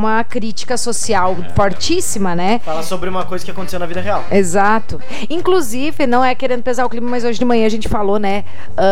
uma crítica social fortíssima, né? Fala sobre uma coisa que aconteceu na vida real. Exato. Inclusive, não é querendo pesar o clima, mas hoje de manhã a gente falou, né?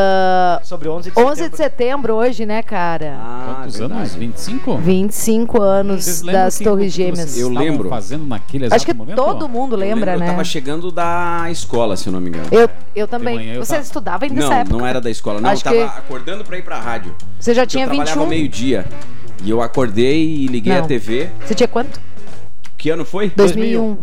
Sobre 11 de setembro. 11 de setembro hoje, né, cara? Quantos anos? 25? 25 anos das Torres Gêmeas. Eu lembro. Fazendo naquele exato Acho que momento, todo mundo lembra, né? Eu tava chegando da escola, se eu não me engano. Eu também. De manhã eu Você tava. estudava ainda nessa época? Não era da escola. Não, Acho eu tava que- acordando pra ir pra rádio. Você já Porque tinha eu trabalhava 21? ao meio-dia. E eu acordei e liguei Não. a TV. Você tinha quanto? Que ano foi? 2001.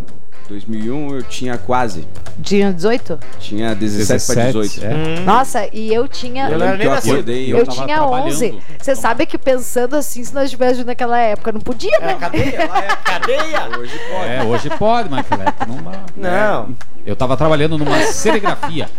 2001 eu tinha quase. Tinha 18? Tinha 17 pra 18. Nossa, e eu tinha... Eu lembro que eu acordei. Eu tava tinha trabalhando. 11. Você sabe que pensando assim, se nós estivéssemos naquela época, não podia, né? Cadeia? Lá é cadeia? Hoje pode. Hoje pode, mas naquela época não dá. Não. Eu tava trabalhando numa serigrafia.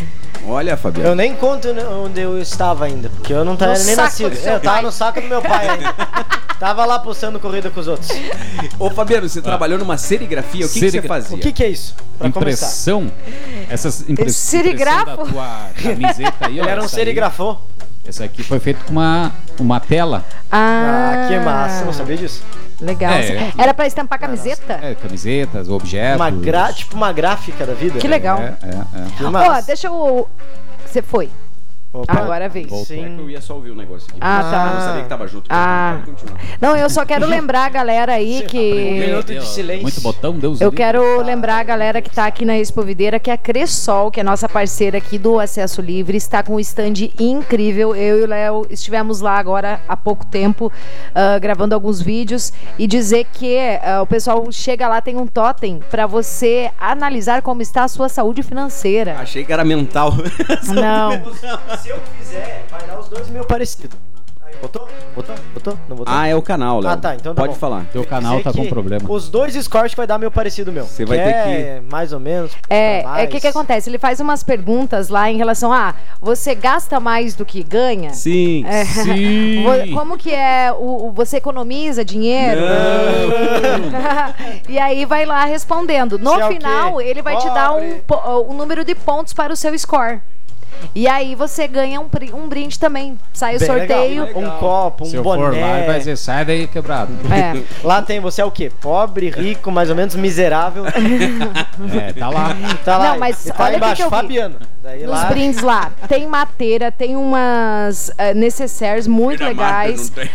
Olha, Fabiano. Eu nem conto onde eu estava ainda, porque eu não tava No nem saco nascido. do seu Eu tava pai. no saco do meu pai ainda. Tava lá postando corrida com os outros. Ô, Fabiano, você trabalhou numa serigrafia? O que você fazia? O que é isso? Pra começar. Impressão. Essas impressão Serigrafo? da tua camiseta aí, ó. Ele era um essa aí. serigrafô. Essa aqui foi feito com uma tela. Ah, que massa. Eu não sabia disso. Legal. É. Era pra estampar camiseta? Camisetas, objetos. Tipo uma gráfica da vida. Que legal. Que Ó, massa. deixa eu... Você foi. Opa. Agora vem. É que eu ia só ouvir o negócio aqui. Ah, tá. Eu não sabia que tava junto. Ah. Pode continuar. Não, eu só quero lembrar a galera aí Um que... minuto de silêncio. Muito botão, Deus Eu livre. quero lembrar a galera que tá aqui na Expo Videira que a Cressol, que é nossa parceira aqui do Acesso Livre, está com um stand incrível. Eu e o Léo estivemos lá agora há pouco tempo, gravando alguns vídeos, e dizer que o pessoal chega lá, tem um totem para você analisar como está a sua saúde financeira. Achei que era mental. Não. Se eu fizer, vai dar os 2 mil parecidos. Aí, botou? Não botou? Ah, é o canal, Léo. Ah, tá, então tá Pode bom. falar. Teu canal Dizer tá com que problema. Os 2 scores vai dar meu parecido meu. Você vai ter mais ou menos. O que acontece? Ele faz umas perguntas lá em relação a você gasta mais do que ganha? Sim. Sim. Como que é você economiza dinheiro? E aí vai lá respondendo. No Se é o final, quê? ele vai te dar um número de pontos para o seu score. E aí você ganha um brinde também. Sai o Bem sorteio. legal. Um copo, Se um eu boné. for lá, ele vai dizer, sai daí, quebrado. É. Lá tem você é o quê? Pobre, rico, mais ou menos miserável. Tá lá. Tá lá. Não, mas e tá olha o que embaixo, que eu vi. Fabiano. Daí Nos lá. brindes lá, tem mateira, tem umas necessaires muito Vira-mata, legais. não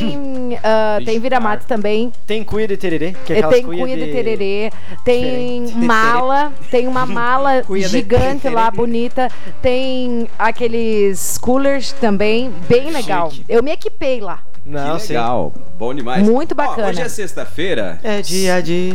Tem vira-mate também. Tem cuia de tererê. Que é aquelas Tem cuia de tererê, tem Diferente. mala, tem uma mala Cuia de gigante tererê. lá, bonita. Tem aqueles coolers também, bem legal. Chique. Eu me equipei lá. Não, Que sim. legal. Bom demais. Muito bacana. Ó, hoje é sexta-feira. É dia de...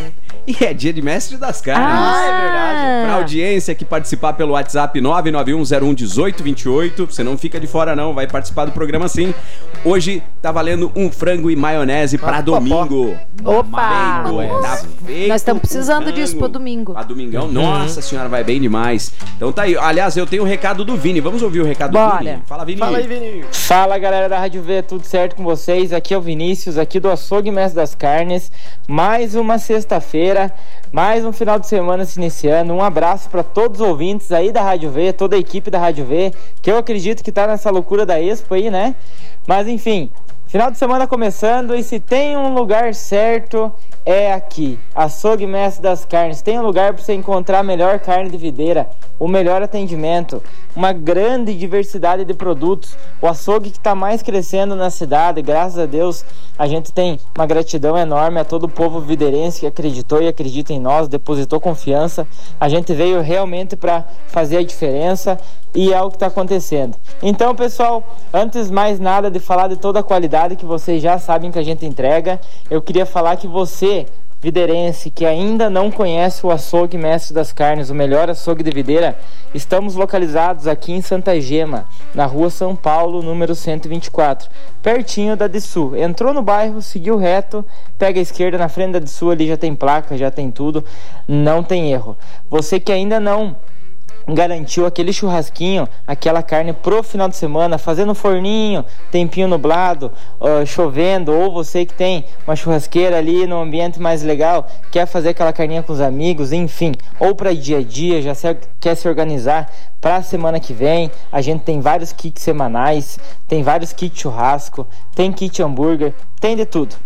E é dia de Mestre das Carnes. Ah, é verdade. Pra audiência que participar pelo WhatsApp 991011828, você não fica de fora não, vai participar do programa sim. Hoje tá valendo um frango e maionese pra domingo. Opa! Domingo, tá feito. Nós estamos precisando o frango. disso pro domingo. Pra domingão, nossa senhora, vai bem demais. Então tá aí, aliás, eu tenho o recado do Vini, vamos ouvir o recado do Bora. Vini? Fala, Vini. Fala aí, Vini. Fala galera da Rádio V, tudo certo com vocês? Aqui é o Vinícius, aqui do Açougue Mestre das Carnes. Mais uma sexta-feira, mais um final de semana se iniciando. Um abraço para todos os ouvintes aí da Rádio V, toda a equipe da Rádio V, que eu acredito que tá nessa loucura da Expo aí, né? Mas enfim, final de semana começando, e se tem um lugar certo, é aqui, Açougue Mestre das Carnes. Tem um lugar para você encontrar a melhor carne de videira, o melhor atendimento, uma grande diversidade de produtos. O açougue que está mais crescendo na cidade, graças a Deus, a gente tem uma gratidão enorme a todo o povo videirense que acreditou e acredita em nós, depositou confiança. A gente veio realmente para fazer a diferença e é o que está acontecendo. Então, pessoal, antes mais nada de falar de toda a qualidade que vocês já sabem que a gente entrega, eu queria falar que você, videirense, que ainda não conhece o Açougue Mestre das Carnes, o melhor açougue de videira, estamos localizados aqui em Santa Gema, na rua São Paulo, número 124, pertinho da Dissu. Entrou no bairro, seguiu reto, pega a esquerda, na frente da Dissu, ali já tem placa, já tem tudo, não tem erro. Você que ainda não garantiu aquele churrasquinho, aquela carne pro final de semana, fazendo forninho, tempinho nublado, chovendo, ou você que tem uma churrasqueira ali no ambiente mais legal, quer fazer aquela carninha com os amigos, enfim, ou para dia a dia, quer se organizar para a semana que vem. A gente tem vários kits semanais, tem vários kits churrasco, tem kit hambúrguer, tem de tudo.